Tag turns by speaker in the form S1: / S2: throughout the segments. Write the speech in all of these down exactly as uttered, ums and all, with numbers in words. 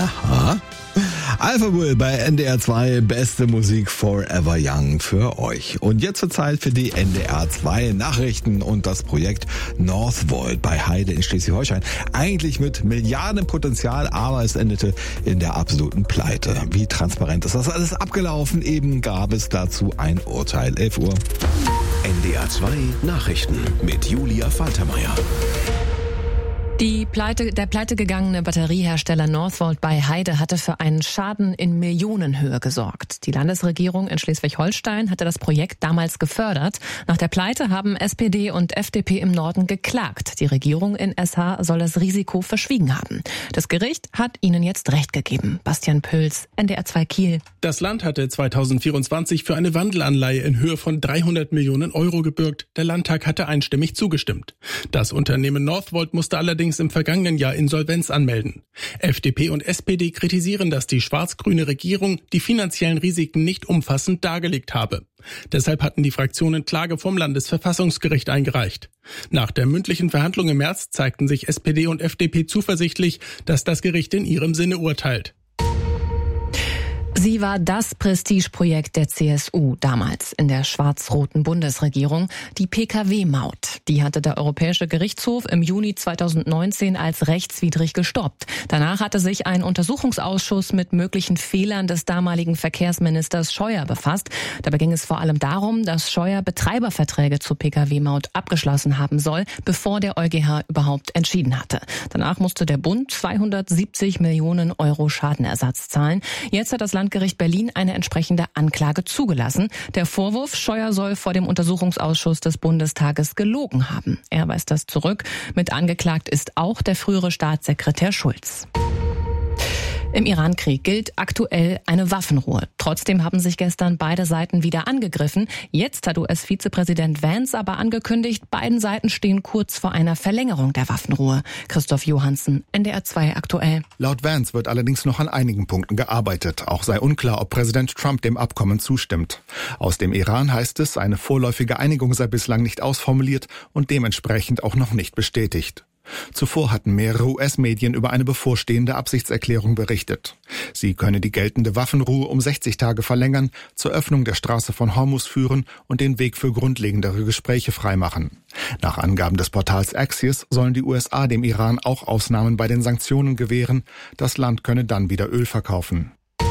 S1: Aha. Alpha Bull bei N D R zwei, beste Musik forever young für euch. Und jetzt zur Zeit für die N D R zwei Nachrichten und das Projekt Northvolt bei Heide in Schleswig-Holstein. Eigentlich mit Milliardenpotenzial, aber es endete in der absoluten Pleite. Wie transparent ist das alles abgelaufen? Eben gab es dazu ein Urteil. elf Uhr.
S2: N D R zwei Nachrichten mit Julia Faltermeier.
S3: Die Pleite, der pleitegegangene Batteriehersteller Northvolt bei Heide hatte für einen Schaden in Millionenhöhe gesorgt. Die Landesregierung in Schleswig-Holstein hatte das Projekt damals gefördert. Nach der Pleite haben S P D und F D P im Norden geklagt. Die Regierung in S H soll das Risiko verschwiegen haben. Das Gericht hat ihnen jetzt Recht gegeben. Bastian Püls, N D R zwei Kiel.
S4: Das Land hatte zweitausendvierundzwanzig für eine Wandelanleihe in Höhe von dreihundert Millionen Euro gebürgt. Der Landtag hatte einstimmig zugestimmt. Das Unternehmen Northvolt musste allerdings im vergangenen Jahr Insolvenz anmelden. F D P und S P D kritisieren, dass die schwarz-grüne Regierung die finanziellen Risiken nicht umfassend dargelegt habe. Deshalb hatten die Fraktionen Klage vom Landesverfassungsgericht eingereicht. Nach der mündlichen Verhandlung im März zeigten sich S P D und F D P zuversichtlich, dass das Gericht in ihrem Sinne urteilt.
S3: Sie war das Prestigeprojekt der C S U damals in der schwarz-roten Bundesregierung, die P K W-Maut. Die hatte der Europäische Gerichtshof im Juni zweitausendneunzehn als rechtswidrig gestoppt. Danach hatte sich ein Untersuchungsausschuss mit möglichen Fehlern des damaligen Verkehrsministers Scheuer befasst. Dabei ging es vor allem darum, dass Scheuer Betreiberverträge zur P K W-Maut abgeschlossen haben soll, bevor der EuGH überhaupt entschieden hatte. Danach musste der Bund zweihundertsiebzig Millionen Euro Schadenersatz zahlen. Jetzt hat das Landgericht Berlin eine entsprechende Anklage zugelassen. Der Vorwurf, Scheuer soll vor dem Untersuchungsausschuss des Bundestages gelogen haben. Er weist das zurück. Mit angeklagt ist auch der frühere Staatssekretär Schulz. Im Iran-Krieg gilt aktuell eine Waffenruhe. Trotzdem haben sich gestern beide Seiten wieder angegriffen. Jetzt hat U S-Vizepräsident Vance aber angekündigt, beiden Seiten stehen kurz vor einer Verlängerung der Waffenruhe. Christoph Johansen, N D R zwei aktuell.
S5: Laut Vance wird allerdings noch an einigen Punkten gearbeitet. Auch sei unklar, ob Präsident Trump dem Abkommen zustimmt. Aus dem Iran heißt es, eine vorläufige Einigung sei bislang nicht ausformuliert und dementsprechend auch noch nicht bestätigt. Zuvor hatten mehrere U S-Medien über eine bevorstehende Absichtserklärung berichtet. Sie könne die geltende Waffenruhe um sechzig Tage verlängern, zur Öffnung der Straße von Hormuz führen und den Weg für grundlegendere Gespräche freimachen. Nach Angaben des Portals Axios sollen die U S A dem Iran auch Ausnahmen bei den Sanktionen gewähren. Das Land könne dann wieder Öl verkaufen.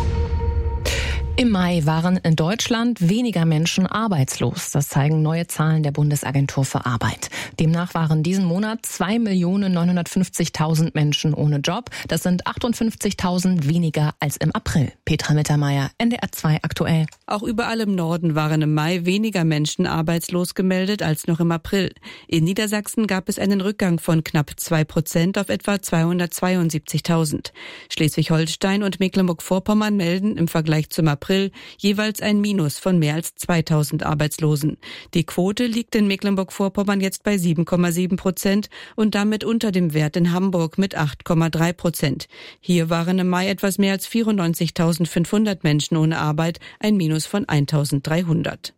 S3: Im Mai waren in Deutschland weniger Menschen arbeitslos. Das zeigen neue Zahlen der Bundesagentur für Arbeit. Demnach waren diesen Monat zwei Millionen neunhundertfünfzigtausend Menschen ohne Job. Das sind achtundfünfzigtausend weniger als im April. Petra Mittermeier, N D R zwei aktuell.
S6: Auch überall im Norden waren im Mai weniger Menschen arbeitslos gemeldet als noch im April. In Niedersachsen gab es einen Rückgang von knapp zwei Prozent auf etwa zweihundertzweiundsiebzigtausend. Schleswig-Holstein und Mecklenburg-Vorpommern melden im Vergleich zum April April jeweils ein Minus von mehr als zweitausend Arbeitslosen. Die Quote liegt in Mecklenburg-Vorpommern jetzt bei sieben Komma sieben Prozent und damit unter dem Wert in Hamburg mit acht Komma drei Prozent. Hier waren im Mai etwas mehr als vierundneunzigtausendfünfhundert Menschen ohne Arbeit, ein Minus von eintausenddreihundert.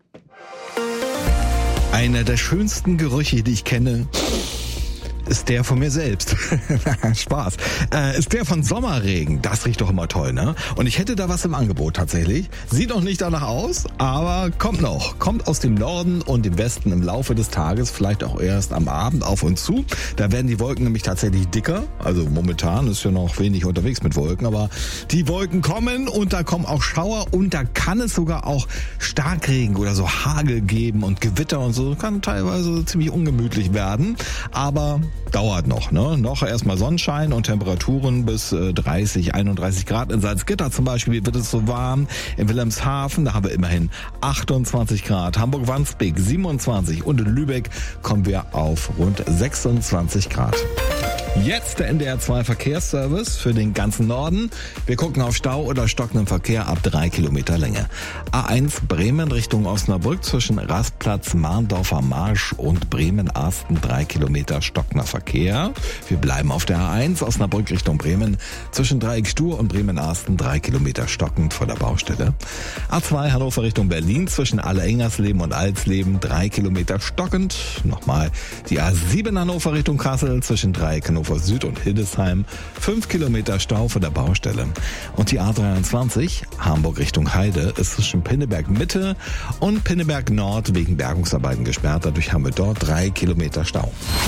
S1: Einer der schönsten Gerüche, die ich kenne, ist der von mir selbst. Spaß. Äh, ist der von Sommerregen. Das riecht doch immer toll, ne? Und ich hätte da was im Angebot tatsächlich. Sieht noch nicht danach aus, aber kommt noch. Kommt aus dem Norden und dem Westen im Laufe des Tages, vielleicht auch erst am Abend auf uns zu. Da werden die Wolken nämlich tatsächlich dicker. Also momentan ist ja noch wenig unterwegs mit Wolken, aber die Wolken kommen und da kommen auch Schauer und da kann es sogar auch Starkregen oder so Hagel geben und Gewitter und so. Kann teilweise ziemlich ungemütlich werden, aber dauert noch, ne? Noch erstmal Sonnenschein und Temperaturen bis äh, dreißig, einunddreißig Grad. In Salzgitter zum Beispiel wird es so warm. In Wilhelmshaven, da haben wir immerhin achtundzwanzig Grad. Hamburg-Wandsbek siebenundzwanzig und in Lübeck kommen wir auf rund sechsundzwanzig Grad. Jetzt der N D R zwei Verkehrsservice für den ganzen Norden. Wir gucken auf Stau oder stockenden Verkehr ab drei Kilometer Länge. A eins Bremen Richtung Osnabrück zwischen Rastplatz Mahndorfer Marsch und Bremen-Arsten drei Kilometer stockender Verkehr. Wir bleiben auf der A eins Osnabrück Richtung Bremen zwischen Dreieck-Stur und Bremen-Arsten drei Kilometer stockend vor der Baustelle. A zwei Hannover Richtung Berlin zwischen Alle-Engersleben und Alsleben drei Kilometer stockend. Nochmal die A sieben Hannover Richtung Kassel zwischen Dreieck Hannover Hannover Süd und Hildesheim. Fünf Kilometer Stau von der Baustelle. Und die A dreiundzwanzig, Hamburg Richtung Heide, ist zwischen Pinneberg Mitte und Pinneberg Nord wegen Bergungsarbeiten gesperrt. Dadurch haben wir dort drei Kilometer Stau.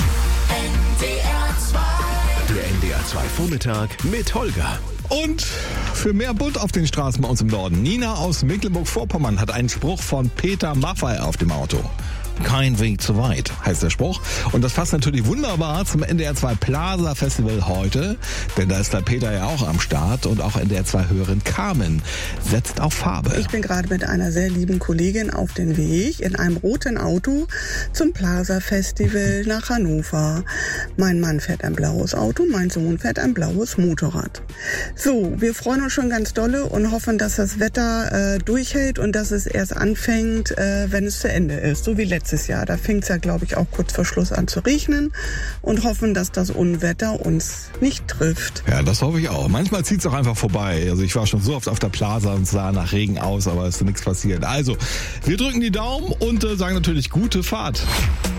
S2: Der N D R zwei Vormittag mit Holger.
S1: Und für mehr Bunt auf den Straßen bei uns im Norden. Nina aus Mecklenburg-Vorpommern hat einen Spruch von Peter Maffay auf dem Auto. Kein Weg zu weit, heißt der Spruch. Und das passt natürlich wunderbar zum N D R zwei Plaza Festival heute. Denn da ist der Peter ja auch am Start. Und auch N D R zwei Hörerin Carmen setzt auf Farbe.
S7: Ich bin gerade mit einer sehr lieben Kollegin auf den Weg in einem roten Auto zum Plaza Festival nach Hannover. Mein Mann fährt ein blaues Auto, mein Sohn fährt ein blaues Motorrad. So, wir freuen uns schon ganz dolle und hoffen, dass das Wetter äh, durchhält und dass es erst anfängt, äh, wenn es zu Ende ist. So wie letztes Jahr. Da fing es ja, glaube ich, auch kurz vor Schluss an zu regnen und hoffen, dass das Unwetter uns nicht trifft.
S1: Ja, das hoffe ich auch. Manchmal zieht es auch einfach vorbei. Also ich war schon so oft auf der Plaza und sah nach Regen aus, aber es ist nichts passiert. Also, wir drücken die Daumen und äh, sagen natürlich gute Fahrt.